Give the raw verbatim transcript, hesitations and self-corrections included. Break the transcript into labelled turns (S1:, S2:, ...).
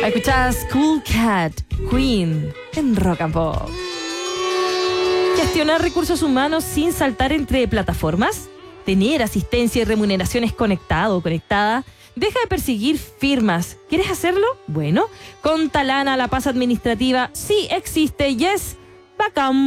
S1: Escuchás Cool Cat, Queen, en Rock and Pop. Gestionar recursos humanos sin saltar entre plataformas. Tener asistencia y remuneraciones conectado o conectada. Deja de perseguir firmas. ¿Quieres hacerlo? Bueno, con Talana la paz administrativa sí existe y es bacán.